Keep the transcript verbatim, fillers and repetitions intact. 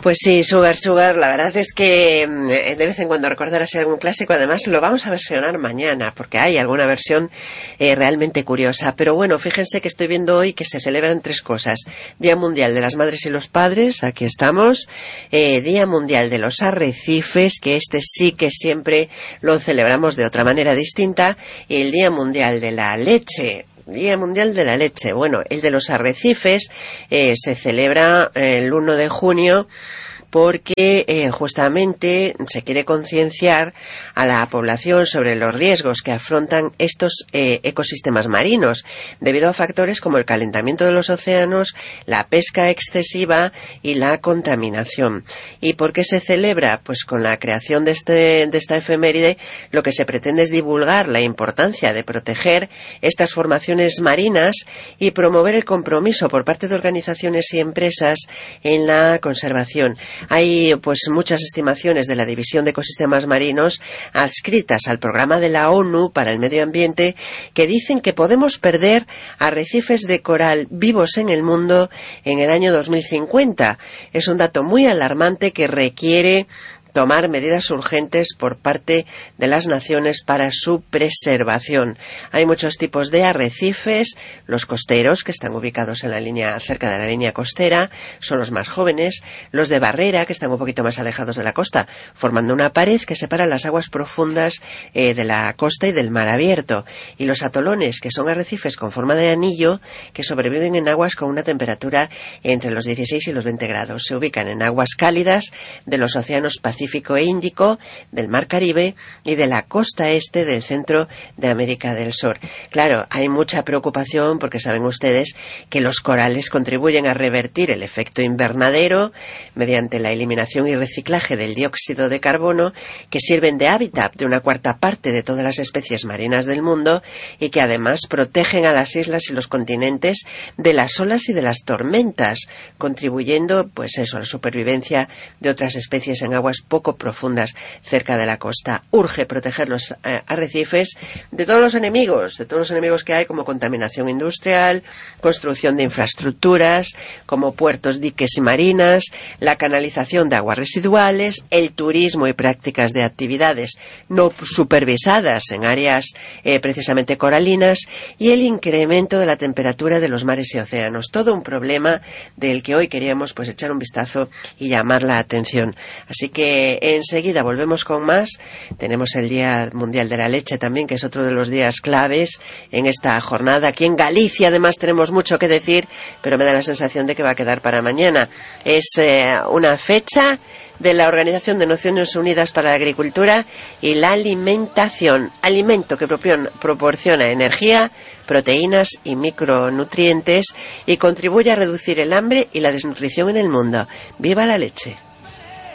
Pues sí, Sugar Sugar, la verdad es que de vez en cuando recordar así algún clásico, además lo vamos a versionar mañana, porque hay alguna versión eh, realmente curiosa. Pero bueno, fíjense que estoy viendo hoy que se celebran tres cosas. Día Mundial de las Madres y los Padres, aquí estamos. Eh, Día Mundial de los Arrecifes, que este sí que siempre lo celebramos de otra manera distinta. Y el Día Mundial de la Leche. Día Mundial de la Leche. Bueno, el de los arrecifes eh, se celebra el uno de junio porque eh, justamente se quiere concienciar a la población sobre los riesgos que afrontan estos eh, ecosistemas marinos debido a factores como el calentamiento de los océanos, la pesca excesiva y la contaminación. ¿Y por qué se celebra? Pues con la creación de, este, de esta efeméride lo que se pretende es divulgar la importancia de proteger estas formaciones marinas y promover el compromiso por parte de organizaciones y empresas en la conservación. Hay pues muchas estimaciones de la División de Ecosistemas Marinos adscritas al programa de la ONU para el Medio Ambiente que dicen que podemos perder arrecifes de coral vivos en el mundo en el año dos mil cincuenta. Es un dato muy alarmante que requiere tomar medidas urgentes por parte de las naciones para su preservación. Hay muchos tipos de arrecifes, los costeros, que están ubicados en la línea, cerca de la línea costera, son los más jóvenes, los de barrera, que están un poquito más alejados de la costa, formando una pared que separa las aguas profundas eh, de la costa y del mar abierto, y los atolones, que son arrecifes con forma de anillo, que sobreviven en aguas con una temperatura entre los dieciséis y los veinte grados. Se ubican en aguas cálidas de los océanos Pacífico e Índico, del Mar Caribe y de la costa este del centro de América del Sur. Claro, hay mucha preocupación porque saben ustedes que los corales contribuyen a revertir el efecto invernadero mediante la eliminación y reciclaje del dióxido de carbono, que sirven de hábitat de una cuarta parte de todas las especies marinas del mundo y que además protegen a las islas y los continentes de las olas y de las tormentas, contribuyendo pues eso a la supervivencia de otras especies en aguas poco profundas cerca de la costa. Urge proteger los eh, arrecifes de todos los enemigos, de todos los enemigos que hay, como contaminación industrial, construcción de infraestructuras, como puertos, diques y marinas, la canalización de aguas residuales, el turismo y prácticas de actividades no supervisadas en áreas eh, precisamente coralinas y el incremento de la temperatura de los mares y océanos. Todo un problema del que hoy queríamos pues echar un vistazo y llamar la atención. Así que enseguida volvemos con más. Tenemos el Día Mundial de la Leche también, que es otro de los días claves en esta jornada. Aquí en Galicia además tenemos mucho que decir, pero me da la sensación de que va a quedar para mañana. Es eh, una fecha de la Organización de Naciones Unidas para la Agricultura y la Alimentación, alimento que proporciona energía, proteínas y micronutrientes y contribuye a reducir el hambre y la desnutrición en el mundo. ¡Viva la leche!